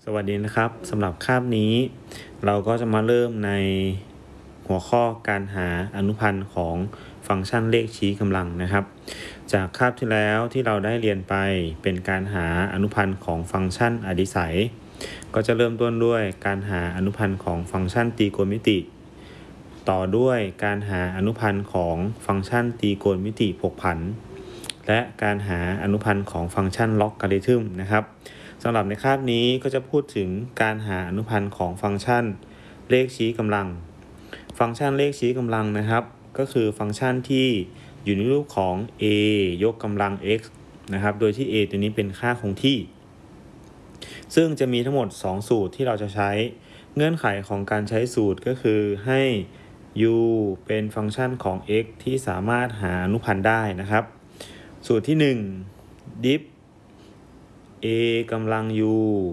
สวัสดีนะครับสำหรับคาบนี้เราก็จะมาเริ่มในหัวข้อการหาอนุพันธ์ของฟังก์ชันเลขชี้กำลังนะครับจากคาบที่แล้วที่เราได้เรียนไปเป็นการหาอนุพันธ์ของฟังก์ชันอดิสัยก็จะเริ่มต้นด้วยการหาอนุพันธ์ของฟังก์ชันตรีโกณมิติต่อด้วยการหาอนุพันธ์ของฟังก์ชันตรีโกณมิติผกผันและการหาอนุพันธ์ของฟังก์ชันล็อกการิทึมนะครับสำหรับในคาบนี้ก็จะพูดถึงการหาอนุพันธ์ของฟังก์ชันเลขชี้กำลังฟังก์ชันเลขชี้กำลังนะครับก็คือฟังก์ชันที่อยู่ในรูปของ a ยกกำลัง x นะครับโดยที่ a ตัวนี้เป็นค่าคงที่ซึ่งจะมีทั้งหมด2สูตรที่เราจะใช้เงื่อนไขของการใช้สูตรก็คือให้ u เป็นฟังก์ชันของ x ที่สามารถหาอนุพันธ์ได้นะครับสูตรที่1 diff a กำลัง u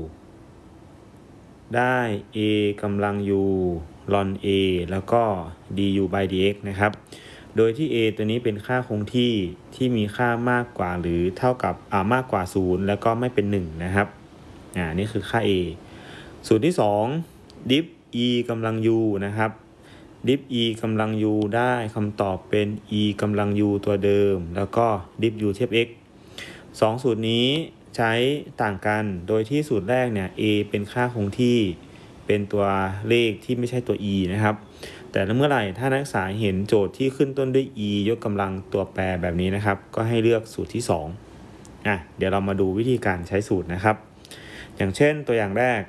ได้ a กำลัง u ln a แล้วก็ du by dx นะครับโดยที่ a ตัวนี้เป็นค่าคงที่มีค่ามากกว่าหรือเท่ากับมากกว่า0แล้วก็ไม่เป็น1นะครับนี่คือค่า a สูตรที่2 diff e กำลัง u นะครับ diff e กำลัง u ได้คำตอบเป็น e กำลัง u ตัวเดิมแล้วก็ diff u เทียบ x 2สูตรนี้ใช้ต่างกันโดยที่สูตรแรกเนี่ย a เป็นค่าคงที่เป็นตัวเลขที่ไม่ใช่ตัว e นะครับแต่เมื่อไหร่ถ้านักศึกษาเห็นโจทย์ที่ขึ้นต้นด้วย e ยกกำลังตัวแปรแบบนี้นะครับก็ให้เลือกสูตรที่2เดี๋ยวเรามาดูวิธีการใช้สูตรนะครับอย่างเช่นตัวอย่างแรก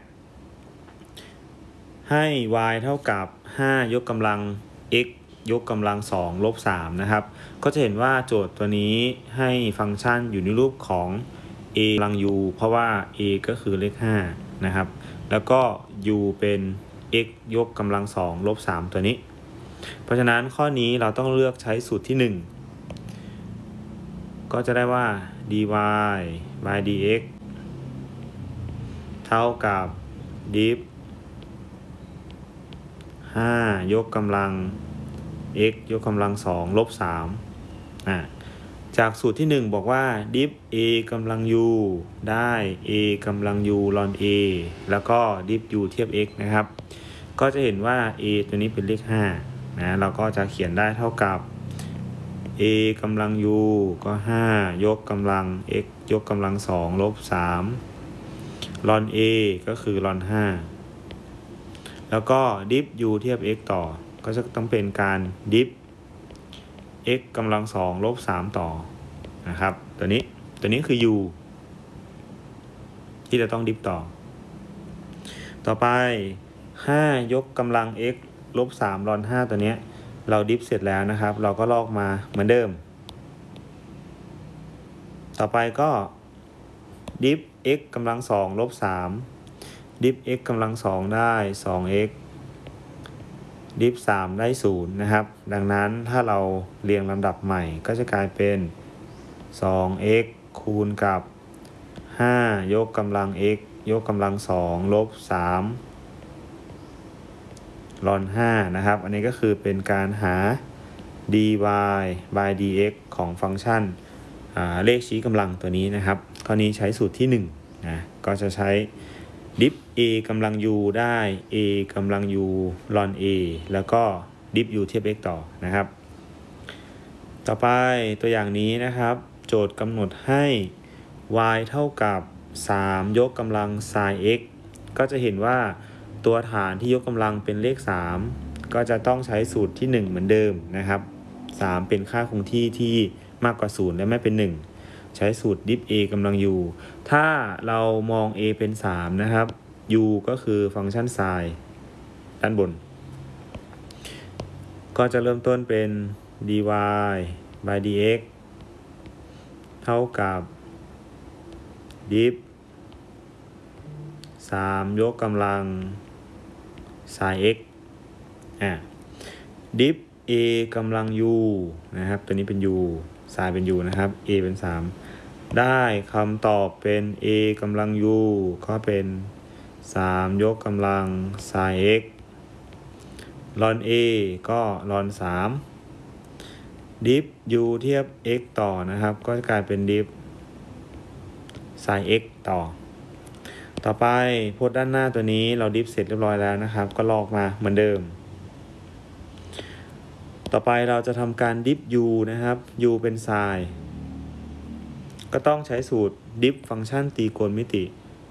ให้ y เท่ากับ5ยกกำลัง x ยกกำลัง2ลบ3นะครับก็จะเห็นว่าโจทย์ตัวนี้ให้ฟังก์ชันอยู่ในรูปของ a กำลัง u เพราะว่า a ก็คือเลข5นะครับแล้วก็ u เป็น x ยกกำลัง2ลบ3ตัวนี้เพราะฉะนั้นข้อนี้เราต้องเลือกใช้สูตรที่1ก็จะได้ว่า dy by dx เท่ากับ diff 5ยกกำลัง x ยกกำลัง2ลบ3จากสูตรที่1บอกว่า diff a กำลัง u ได้ a กำลัง u ln a แล้วก็ diff u เทียบ x นะครับก็จะเห็นว่า a ตัวนี้เป็นเลข5เราก็จะเขียนได้เท่ากับ a กำลัง u ก็5ยกกำลัง x ยกกำลัง2ลบ3 ln a ก็คือ ln 5แล้วก็ diff u เทียบ x ต่อก็จะต้องเป็นการ diff x กำลัง2ลบ3ต่อนะครับตัวนี้คือ u ที่จะต้องดิฟต่อไป5ยกกำลัง x ลบ3 ln 5ตัวนี้เราดิฟเสร็จแล้วนะครับเราก็ลอกมาเหมือนเดิมต่อไปก็ดิฟ x กำลัง2ลบ3ดิฟ x กำลัง2ได้ 2x ดิฟ3ได้0นะครับดังนั้นถ้าเราเรียงลำดับใหม่ก็จะกลายเป็น 2x คูณกับ5ยกกำลัง x ยกกำลัง2ลบ3 ln 5นะครับอันนี้ก็คือเป็นการหา dy by dx ของฟังก์ชันเลขชี้กำลังตัวนี้นะครับข้อนี้ใช้สูตรที่1ก็จะใช้ diff a กำลัง u ได้ a กำลัง u ln a แล้วก็ diff u เทียบ x ต่อนะครับต่อไปตัวอย่างนี้นะครับโจทย์กำหนดให้ y เท่ากับ3ยกกำลัง sin x ก็จะเห็นว่าตัวฐานที่ยกกำลังเป็นเลข3ก็จะต้องใช้สูตรที่1เหมือนเดิมนะครับ3เป็นค่าคงที่ที่มากกว่า0และไม่เป็น1ใช้สูตร diff a กำลัง u ถ้าเรามอง a เป็น3นะครับ u ก็คือฟังก์ชัน sin ด้านบนก็จะเริ่มต้นเป็น dy by dx เท่ากับ diff 3ยกกำลัง sin x diff a กำลัง u นะครับตัวนี้เป็น u sin เป็น u นะครับ a เป็น3ได้คำตอบเป็น a กำลัง u ก็เป็น3ยกกำลัง sin x ln a ก็ ln 3 diff u เทียบ x ต่อนะครับก็จะกลายเป็น diff sin x ต่อต่อไปพจน์ด้านหน้าตัวนี้เราดิฟเสร็จเรียบร้อยแล้วนะครับก็ลอกมาเหมือนเดิมต่อไปเราจะทำการดิฟ u นะครับ u เป็นไซน์ก็ต้องใช้สูตรดิฟฟังก์ชันตรีโกณมิติ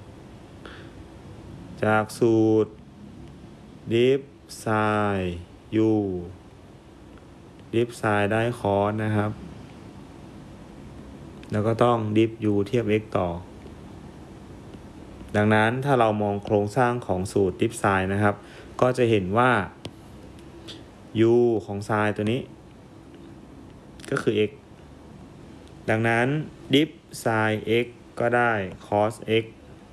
จากสูตร diff sin u diff sin ได้คอสนะครับแล้วก็ต้อง diff u เทียบ x ต่อดังนั้นถ้าเรามองโครงสร้างของสูตร diff sin นะครับก็จะเห็นว่า u ของ sin ตัวนี้ก็คือ x ดังนั้น diff sin x ก็ได้ cos x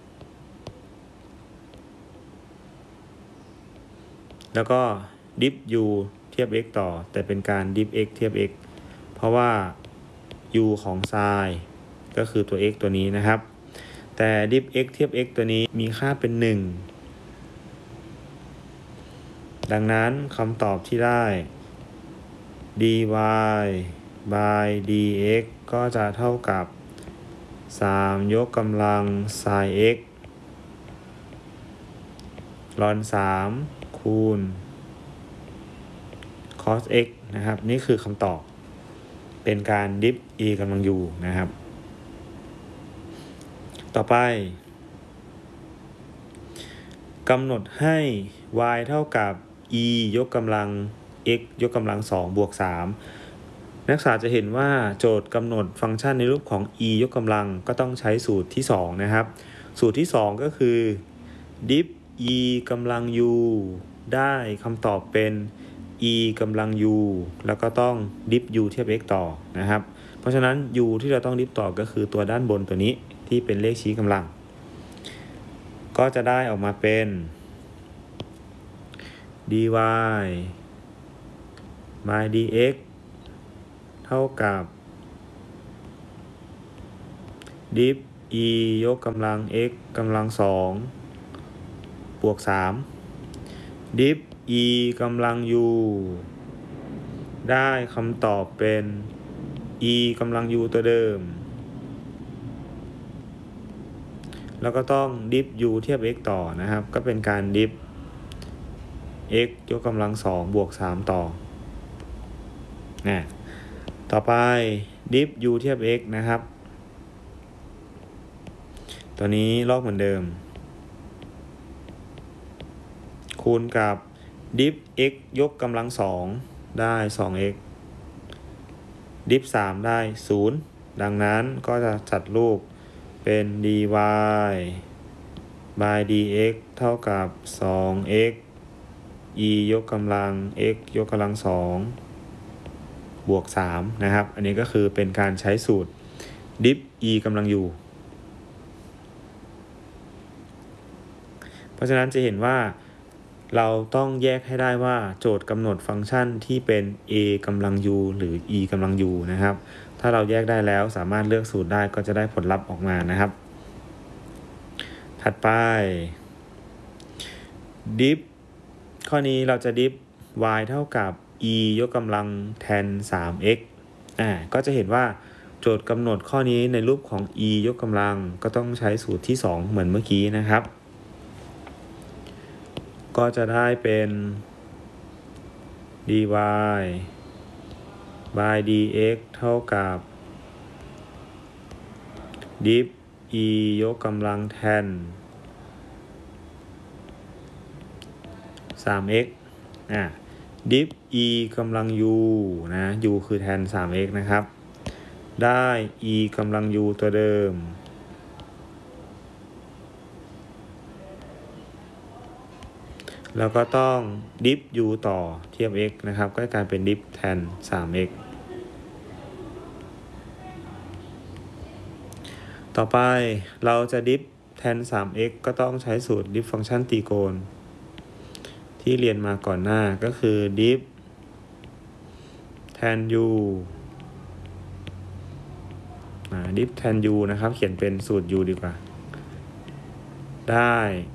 แล้วก็ diff u เทียบ x ต่อแต่เป็นการ diff x เทียบ x เพราะว่า u ของ sin ก็คือตัว x ตัวนี้นะครับแต่ diff x เทียบ x ตัวนี้มีค่าเป็น 1ดังนั้นคำตอบที่ได้ dy by dx ก็จะเท่ากับ3ยกกำลัง sin x ลอน3คูณ cos x นะครับนี่คือคำตอบเป็นการดิฟ e กำลัง u นะครับต่อไปกำหนดให้ y เท่ากับ e ยกกำลัง x ยกกำลัง2บวก3นักศึกษาจะเห็นว่าโจทย์กำหนดฟังก์ชันในรูปของ e ยกกำลังก็ต้องใช้สูตรที่2นะครับสูตรที่2ก็คือ diff e กำลัง u ได้คำตอบเป็น e กำลัง u แล้วก็ต้อง diff u เทียบ x ต่อนะครับเพราะฉะนั้น u ที่เราต้อง diff ต่อก็คือตัวด้านบนตัวนี้ที่เป็นเลขชี้กำลังก็จะได้ออกมาเป็น dy by dx เท่ากับ diff e ยกกำลัง x กำลัง2บวก3 diff e กำลัง u ได้คำตอบเป็น e กำลัง u ตัวเดิมแล้วก็ต้อง diff u เทียบ x ต่อนะครับก็เป็นการ diff x ยกกำลัง2บวก3ต่อต่อไป diff u เทียบ x นะครับตัวนี้ลอกเหมือนเดิมคูณกับ diff x ยกกำลัง2ได้ 2x diff 3ได้0ดังนั้นก็จะจัดรูปเป็น dy by dx เท่ากับ 2x e ยกกำลัง x ยกกำลัง2บวก3นะครับอันนี้ก็คือเป็นการใช้สูตร diff e กำลัง u เพราะฉะนั้นจะเห็นว่าเราต้องแยกให้ได้ว่าโจทย์กำหนดฟังก์ชันที่เป็น a กำลัง u หรือ e กำลัง u นะครับถ้าเราแยกได้แล้วสามารถเลือกสูตรได้ก็จะได้ผลลัพธ์ออกมานะครับถัดไป diff ข้อนี้เราจะ diff y เท่ากับ e ยกกำลัง tan 3x ก็จะเห็นว่าโจทย์กำหนดข้อนี้ในรูปของ e ยกกำลังก็ต้องใช้สูตรที่2เหมือนเมื่อกี้นะครับก็จะได้เป็น dy by dx เท่ากับ diff e ยกกำลัง tan 3x diff e กำลัง u นะ u คือ tan 3x นะครับได้ e กำลัง u ตัวเดิมแล้วก็ต้อง diff u ต่อเทียบ x นะครับก็กลายเป็น diff tan 3x ต่อไปเราจะ diff tan 3x ก็ต้องใช้สูตร diff ฟังก์ชันตรีโกณที่เรียนมาก่อนหน้าก็คือ diff tan u diff tan u นะครับเขียนเป็นสูตร u ดีกว่าได้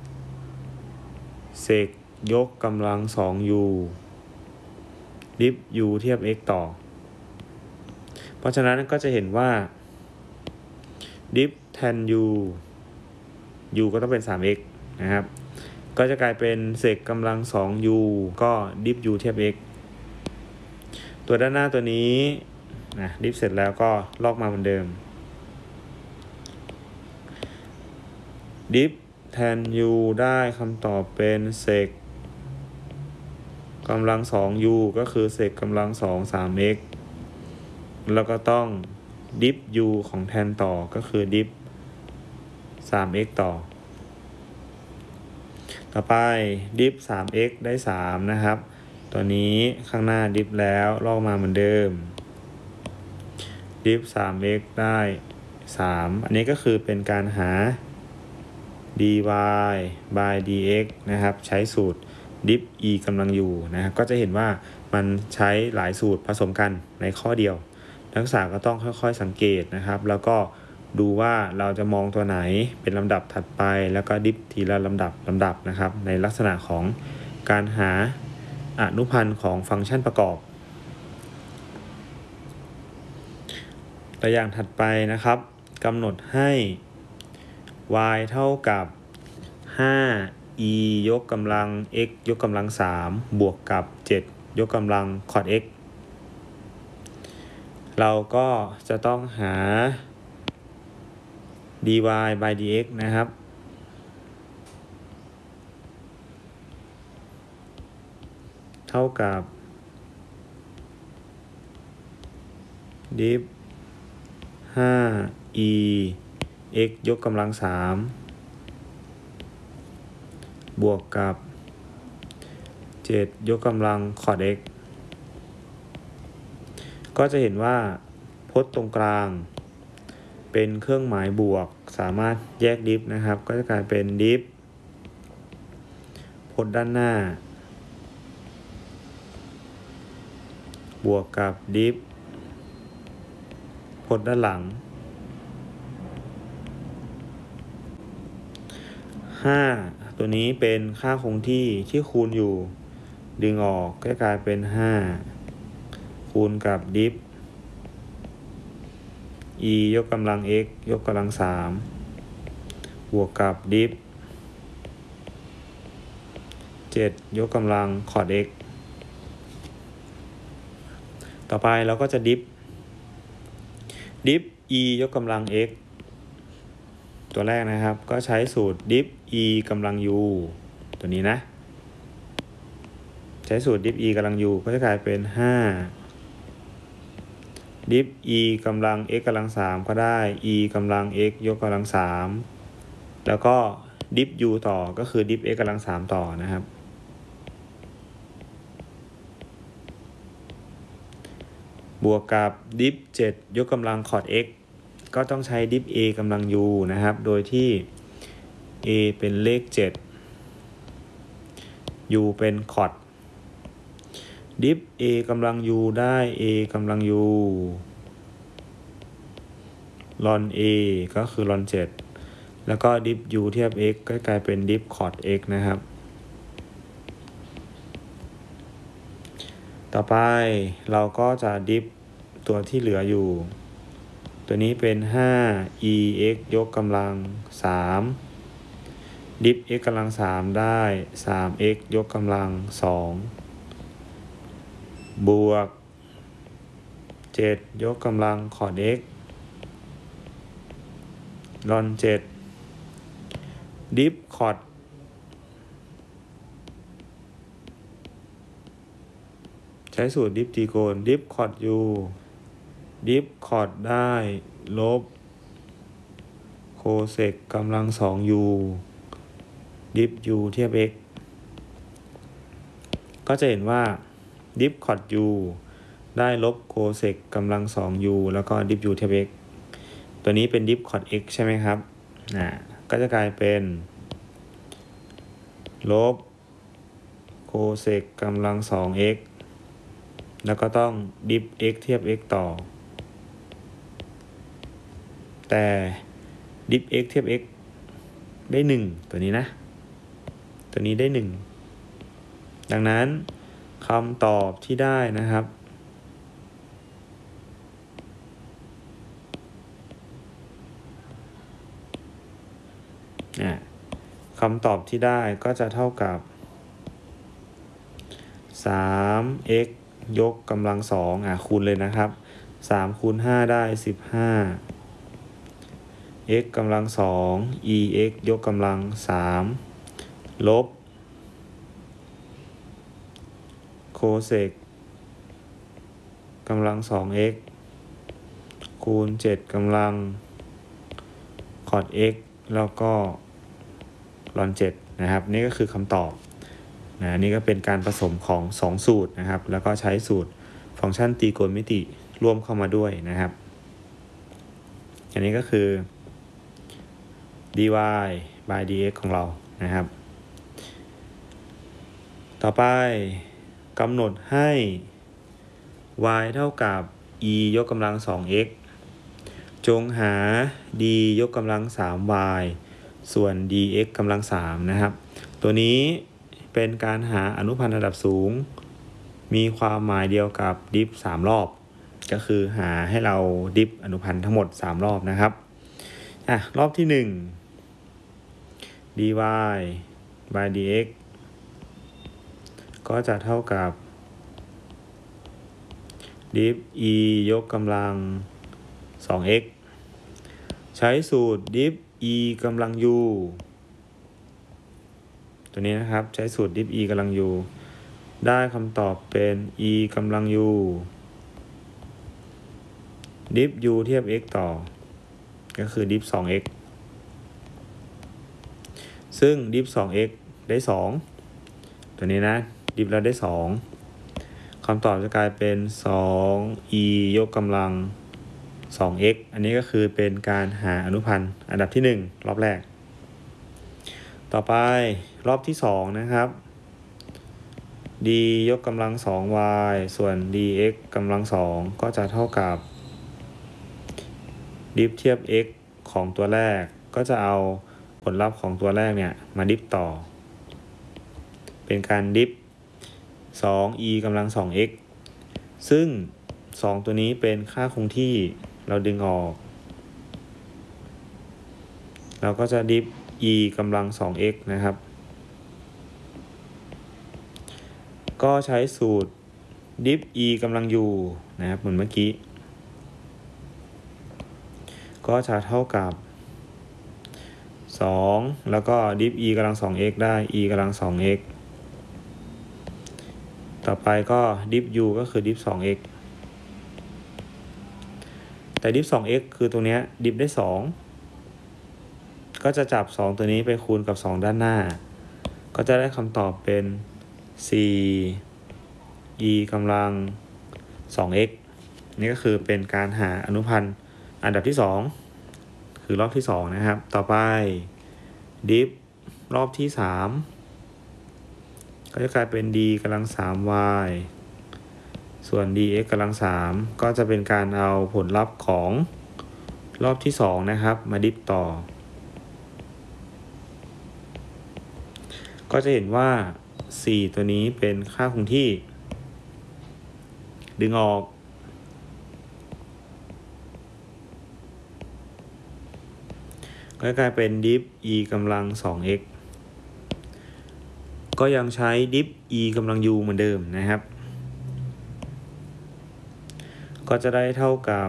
เศษยกกำลัง 2u diff u เทียบ x ต่อเพราะฉะนั้นก็จะเห็นว่า diff tan u u ก็ต้องเป็น 3x นะครับก็จะกลายเป็นเศษกำลัง 2u ก็ดิฟ u เทียบ x ตัวด้านหน้าตัวนี้นะดิฟเสร็จแล้วก็ลอกมาเหมือนเดิมดิฟแทน u ได้คำตอบเป็นเศษกำลัง 2u ก็คือเศษกำลัง 2 3x แล้วก็ต้องดิฟ u ของแทนต่อก็คือดิฟ 3x ต่อไปดิฟ 3x ได้ 3 นะครับตัวนี้ข้างหน้าดิฟแล้วลอกมาเหมือนเดิมดิฟ 3x ได้ 3 อันนี้ก็คือเป็นการหา dy by dx นะครับใช้สูตรดิฟ e กำลังอยู่นะครับก็จะเห็นว่ามันใช้หลายสูตรผสมกันในข้อเดียวนักศึกษาก็ต้องค่อยๆสังเกตนะครับแล้วก็ดูว่าเราจะมองตัวไหนเป็นลำดับถัดไปแล้วก็ดิฟทีละลำดับนะครับในลักษณะของการหาอนุพันธ์ของฟังก์ชันประกอบตัวอย่างถัดไปนะครับกำหนดให้ y เท่ากับ 5e ยกกำลัง x ยกกำลัง 3 บวกกับ 7 ยกกำลัง cos x เราก็จะต้องหา dy by dx นะครับเท่ากับ diff 5e x ยกกำลัง 3 บวกกับ 7 ยกกำลัง cos x ก็จะเห็นว่าพจน์ตรงกลางเป็นเครื่องหมายบวกสามารถแยกดิฟนะครับก็จะกลายเป็นดิฟพจน์ด้านหน้าบวกกับดิฟพจน์ด้านหลัง 5 ตัวนี้เป็นค่าคงที่คูณอยู่ดึงออกก็กลายเป็น 5 คูณกับดิฟ e ยกกำลัง x ยกกำลัง 3 บวกกับดิฟ 7 ยกกำลัง cos x ต่อไปเราก็จะดิฟ e ยกกำลัง x ตัวแรกนะครับก็ใช้สูตรดิฟ e กำลัง u ตัวนี้นะใช้สูตรดิฟ e กำลัง u ก็จะกลายเป็น5ดิฟ e กำลัง x กำลัง 3 ก็ได้ e กำลัง x ยกกำลัง 3 แล้วก็ดิฟ u ต่อก็คือดิฟ x กำลัง 3 ต่อนะครับบวกกับดิฟ 7 ยกกำลัง cos x ก็ต้องใช้ดิฟ a กำลัง u นะครับโดยที่ a เป็นเลข 7 u เป็น cos ดิฟ a กำลัง u ได้ a กำลัง u ln a ก็คือ ln 7 แล้วก็ดิฟ u เทียบ x ก็กลายเป็นดิฟ cos x นะครับต่อไปเราก็จะดิฟตัวที่เหลืออยู่ตัวนี้เป็น 5e x ยกกำลัง 3 ดิฟ x กำลัง 3 ได้ 3x ยกกำลัง 2 บวก 7 ยกกำลัง cos x ln 7 ดิฟ cos ใช้สูตรดิฟตรีโกณดิฟ cos u ดิฟ cos ได้ลบโคเซกกำลัง 2u ดิฟ u เทียบ x ก็จะเห็นว่าดิฟ cos u ได้ลบโคเซกกำลัง 2u แล้วก็ดิฟ u เทียบ x ตัวนี้เป็นดิฟ cos x ใช่ไหมครับก็จะกลายเป็นลบโคเซกกำลัง 2x แล้วก็ต้องดิฟ x เทียบ x ต่อแต่ดิฟ x เทียบ x ได้ 1 ตัวนี้นะตัวนี้ได้ 1ดังนั้นคำตอบที่ได้นะครับำตอบที่ได้ก็จะเท่ากับ 3x ยกกำลัง2คูณเลยนะครับ3คูณ5ได้15 x กำลัง2 ex ยกกำลัง3ลบโคเซกกำลัง 2x คูณ7กำลังคอท x แล้วก็ลอน7นะครับนี่ก็คือคำตอบนี่ก็เป็นการผสมของ2สูตรนะครับแล้วก็ใช้สูตรฟังก์ชันตรีโกณมิติร่วมเข้ามาด้วยนะครับอันนี้ก็คือ dy by dx ของเรานะครับต่อไปกำหนดให้ y เท่ากับ e ยกกำลัง 2x จงหา d ยกกำลัง 3y ส่วน dx กำลัง3นะครับตัวนี้เป็นการหาอนุพันธ์ระดับสูงมีความหมายเดียวกับดิฟ3รอบก็คือหาให้เราดิฟอนุพันธ์ทั้งหมด3รอบนะครับรอบที่1 dy by dx ก็จะเท่ากับดิฟ e ยกกำลัง 2x ใช้สูตรดิฟ e กำลัง u ตัวนี้นะครับใช้สูตรดิฟ e กำลัง u ได้คำตอบเป็น e กำลัง u ดิฟ u เทียบ x ต่อก็คือดิฟ 2x ซึ่งดิฟ 2x ได้2ตัวนี้นะดิฟแล้วได้2คำตอบจะกลายเป็น 2e ยกกำลัง 2x อันนี้ก็คือเป็นการหาอนุพันธ์อันดับที่1รอบแรกต่อไปรอบที่2นะครับ d ยกกำลัง 2y ส่วน dx กำลัง2ก็จะเท่ากับดิฟเทียบ x ของตัวแรกก็จะเอาผลลัพธ์ของตัวแรกเนี่ยมาดิฟต่อเป็นการดิฟ 2e กำลัง 2x ซึ่ง2ตัวนี้เป็นค่าคงที่เราดึงออกเราก็จะดิฟ e กำลัง 2x นะครับก็ใช้สูตรดิฟ e กำลัง u นะครับเหมือนเมื่อกี้ก็จะเท่ากับ2แล้วก็ดิฟ e กำลัง 2x ได้ e กำลัง 2x ต่อไปก็ดิฟ u ก็คือดิฟ 2x แต่ดิฟ 2x คือตรงนี้ดิฟได้2ก็จะจับ2ตัวนี้ไปคูณกับ2ด้านหน้าก็จะได้คำตอบเป็น4 e กำลัง 2x นี่ก็คือเป็นการหาอนุพันธ์อันดับที่2คือรอบที่2นะครับต่อไปดิฟรอบที่3ก็จะกลายเป็น d กำลัง 3y ส่วน dx กำลัง3ก็จะเป็นการเอาผลลัพธ์ของรอบที่2นะครับมาดิฟต่อก็จะเห็นว่า4ตัวนี้เป็นค่าคงที่ดึงออกก็กลายเป็นดิฟ e กำลัง 2x ก็ยังใช้ดิฟ e กำลัง u เหมือนเดิมนะครับก็จะได้เท่ากับ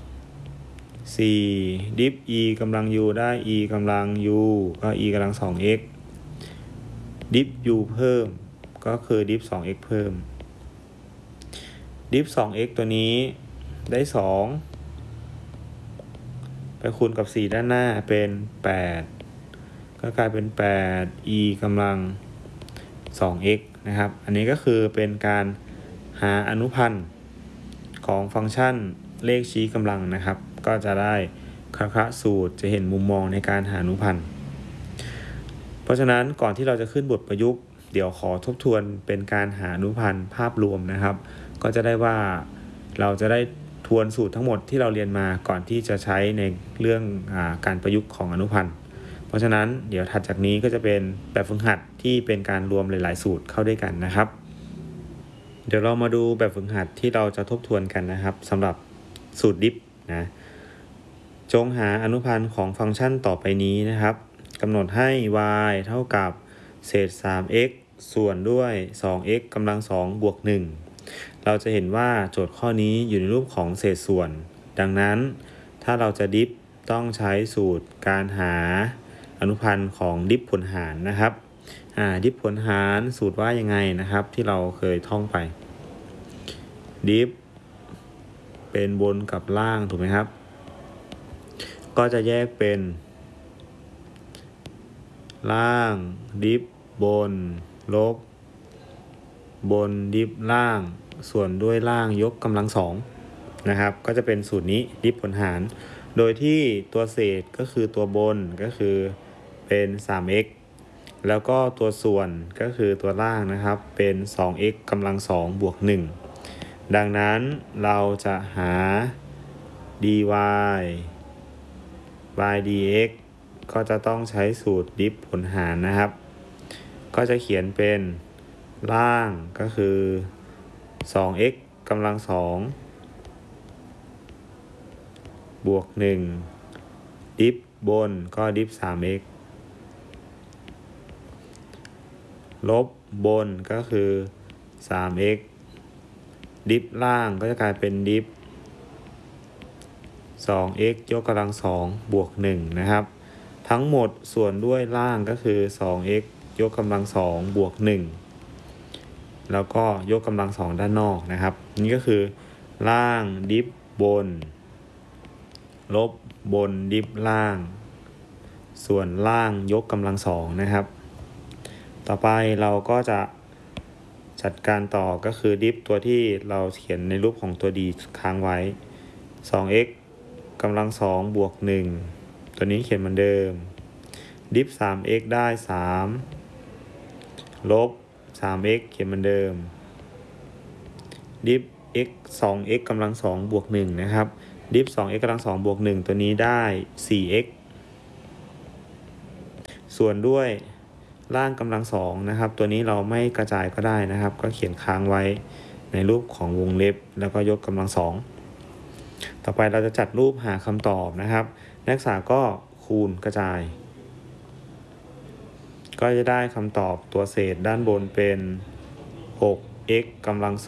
4ดิฟ e กำลัง u ได้ e กำลัง u ก็ e กำลัง 2x ดิฟ u เพิ่มก็คือดิฟ 2x เพิ่มดิฟ 2x ตัวนี้ได้2ไปคูณกับ4ด้านหน้าเป็น8ก็กลายเป็น8 e กำลัง 2x นะครับอันนี้ก็คือเป็นการหาอนุพันธ์ของฟังก์ชันเลขชี้กำลังนะครับก็จะได้คละสูตรจะเห็นมุมมองในการหาอนุพันธ์เพราะฉะนั้นก่อนที่เราจะขึ้นบทประยุกต์เดี๋ยวขอทบทวนเป็นการหาอนุพันธ์ภาพรวมนะครับก็จะได้ว่าเราจะได้ทวนสูตรทั้งหมดที่เราเรียนมาก่อนที่จะใช้ในเรื่องการประยุกต์ของอนุพันธ์เพราะฉะนั้นเดี๋ยวถัดจากนี้ก็จะเป็นแบบฝึกหัดที่เป็นการรวมหลายๆสูตรเข้าด้วยกันนะครับเดี๋ยวเรามาดูแบบฝึกหัดที่เราจะทบทวนกันนะครับสำหรับสูตรดิฟนะจงหาอนุพันธ์ของฟังก์ชันต่อไปนี้นะครับกำหนดให้ y เท่ากับเศษ 3x ส่วนด้วย 2x กำลัง2บวก1เราจะเห็นว่าโจทย์ข้อนี้อยู่ในรูปของเศษส่วนดังนั้นถ้าเราจะดิฟต้องใช้สูตรการหาอนุพันธ์ของดิฟผลหารนะครับดิฟผลหารสูตรว่ายังไงนะครับที่เราเคยท่องไปดิฟเป็นบนกับล่างถูกไหมครับก็จะแยกเป็นล่างดิฟบนลบบนดิฟล่างส่วนด้วยล่างยกกำลัง2นะครับก็จะเป็นสูตรนี้ดิฟผลหารโดยที่ตัวเศษก็คือตัวบนก็คือเป็น 3x แล้วก็ตัวส่วนก็คือตัวล่างนะครับเป็น 2x กำลัง2บวก1ดังนั้นเราจะหา dy by dx ก็จะต้องใช้สูตรดิฟผลหารนะครับก็จะเขียนเป็นล่างก็คือ 2x กำลัง2บวก1ดิฟบนก็ดิฟ 3x ลบบนก็คือ 3x ดิฟล่างก็จะกลายเป็นดิฟ 2x ยกกำลัง2บวก1นะครับทั้งหมดส่วนด้วยล่างก็คือ 2x ยกกำลัง2บวก1แล้วก็ยกกำลัง2ด้านนอกนะครับนี่ก็คือล่างดิฟบนลบบนดิฟล่างส่วนล่างยกกำลัง2นะครับต่อไปเราก็จะจัดการต่อก็คือดิฟตัวที่เราเขียนในรูปของตัวดีค้างไว้ 2x กำลัง2บวก1ตัวนี้เขียนเหมือนเดิมดิฟ 3x ได้3ลบ 3x เขียนเหมือนเดิมดิฟ x 2x กำลัง2บวก1นะครับดิฟ 2x กำลัง2บวก1ตัวนี้ได้ 4x ส่วนด้วยล่างกำลัง2นะครับตัวนี้เราไม่กระจายก็ได้นะครับก็เขียนค้างไว้ในรูปของวงเล็บแล้วก็ยกกำลัง2ต่อไปเราจะจัดรูปหาคำตอบนะครับนักศึกษาก็คูณกระจายก็จะได้คำตอบตัวเศษด้านบนเป็น 6x กำลัง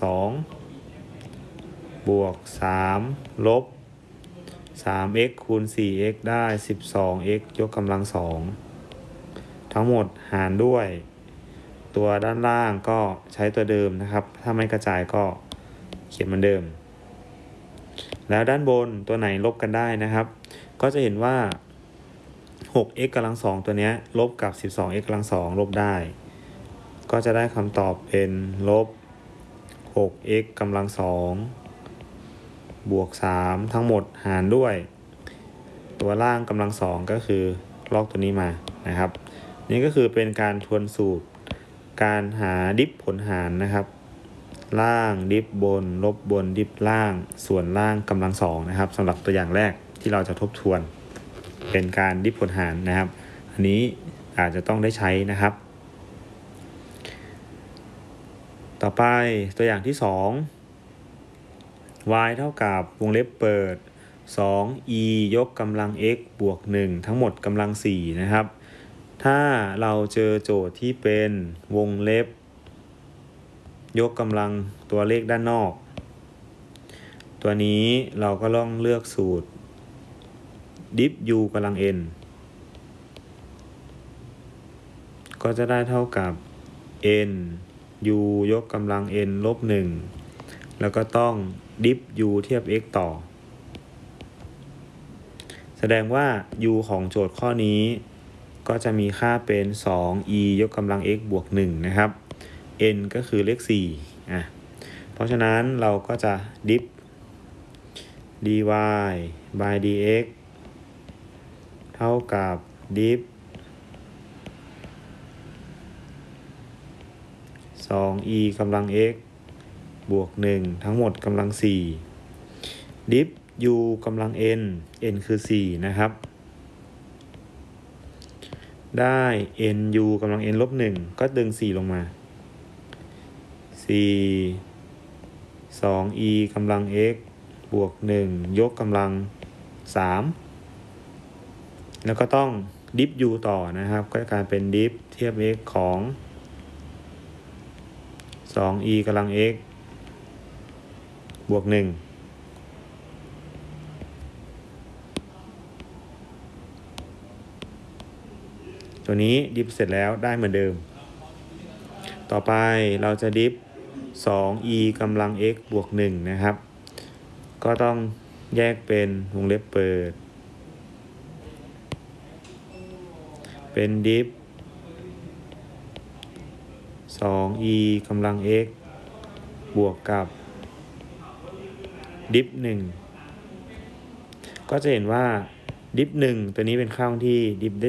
2บวก3ลบ 3x คูณ 4x ได้ 12x ยกกำลัง2ทั้งหมดหารด้วยตัวด้านล่างก็ใช้ตัวเดิมนะครับถ้าไม่กระจายก็เขียนเหมือนเดิมแล้วด้านบนตัวไหนลบกันได้นะครับก็จะเห็นว่า 6x กำลัง2ตัวนี้ลบกับ 12x กำลัง2ลบได้ก็จะได้คำตอบเป็นลบ 6x กำลัง2บวก3ทั้งหมดหารด้วยตัวล่างกำลัง2ก็คือลอกตัวนี้มานะครับนี่ก็คือเป็นการทวนสูตรการหาดิฟผลหารนะครับล่างดิฟบนลบบนดิฟล่างส่วนล่างกำลัง2นะครับสำหรับตัวอย่างแรกที่เราจะทบทวนเป็นการดิฟผลหารนะครับอันนี้อาจจะต้องได้ใช้นะครับต่อไปตัวอย่างที่2 y เท่ากับวงเล็บเปิด 2e ยกกำลัง x บวก1ทั้งหมดกำลัง4นะครับถ้าเราเจอโจทย์ที่เป็นวงเล็บยกกำลังตัวเลขด้านนอกตัวนี้เราก็ต้องเลือกสูตรดิฟ u กำลัง n ก็จะได้เท่ากับ n u ยกกำลัง n ลบ1แล้วก็ต้องดิฟ u เทียบ x ต่อแสดงว่า u ของโจทย์ข้อนี้ก็จะมีค่าเป็น 2e ยกกำลัง x บวก1นะครับ n ก็คือเลข4เพราะฉะนั้นเราก็จะดิฟ dy by dx เท่ากับดิฟ 2e กำลัง x บวก1ทั้งหมดกำลัง4ดิฟ u กำลัง n คือ4นะครับได้ nu กำลัง n ลบ1ก็ดึง4ลงมา4 2e กำลัง x บวก1ยกกำลัง3แล้วก็ต้องดิฟ u ต่อนะครับก็จะกลายเป็นดิฟเทียบ x ของ 2e กำลัง x บวก 1ตัวนี้ดิฟเสร็จแล้วได้เหมือนเดิมต่อไปเราจะดิฟ 2e กำลัง x บวก 1นะครับก็ต้องแยกเป็นวงเล็บเปิดเป็นดิฟ 2e กำลัง x บวกกับดิฟ 1ก็จะเห็นว่าดิฟ 1ตัวนี้เป็นค่าคงที่ดิฟได้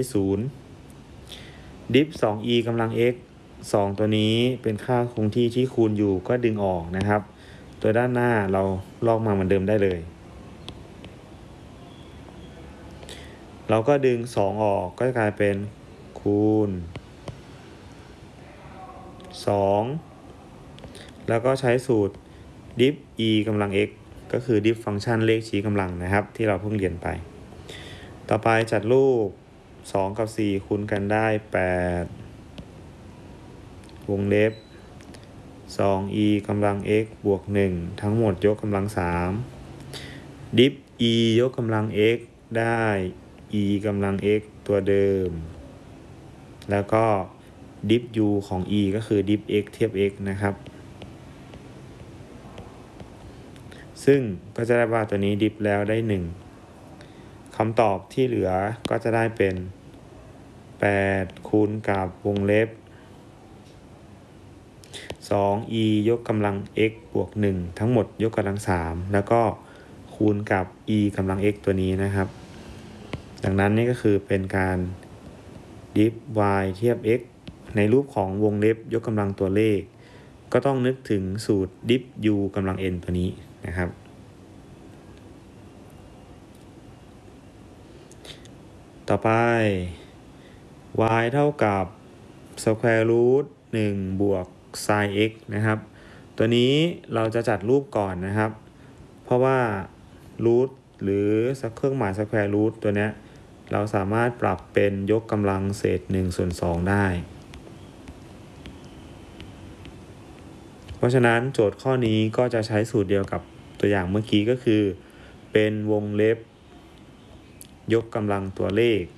0ดิฟ 2e กำลัง x 2ตัวนี้เป็นค่าคงที่ที่คูณอยู่ก็ดึงออกนะครับตัวด้านหน้าเราลอกมาเหมือนเดิมได้เลยเราก็ดึง2ออกก็จะกลายเป็นคูณ2แล้วก็ใช้สูตรดิฟ e กำลัง x ก็คือดิฟฟังก์ชันเลขชี้กำลังนะครับที่เราเพิ่งเรียนไปต่อไปจัดรูป2กับ4คูณกันได้8วงเล็บ 2e กำลัง x บวก 1ทั้งหมดยกกำลัง3ดิฟ e ยกกำลัง x ได้ e กำลัง x ตัวเดิมแล้วก็ดิฟ u ของ e ก็คือดิฟ x เทียบ x นะครับซึ่งก็จะได้ว่าตัวนี้ดิฟแล้วได้1คำตอบที่เหลือก็จะได้เป็น8คูณกับวงเล็บ 2e ยกกำลัง x บวก 1ทั้งหมดยกกำลัง3แล้วก็คูณกับ e กำลัง x ตัวนี้นะครับดังนั้นนี่ก็คือเป็นการดิฟ y เทียบ x ในรูปของวงเล็บยกกำลังตัวเลขก็ต้องนึกถึงสูตรดิฟ u กำลัง n ตัวนี้นะครับต่อไป y เท่ากับ square root 1 บวก sin x นะครับตัวนี้เราจะจัดรูปก่อนนะครับเพราะว่ารูทหรือเครื่องหมาย square root ตัวนี้เราสามารถปรับเป็นยกกำลังเศษ1/2ได้เพราะฉะนั้นโจทย์ข้อนี้ก็จะใช้สูตรเดียวกับตัวอย่างเมื่อกี้ก็คือเป็นวงเล็บยกกำลังตัวเลข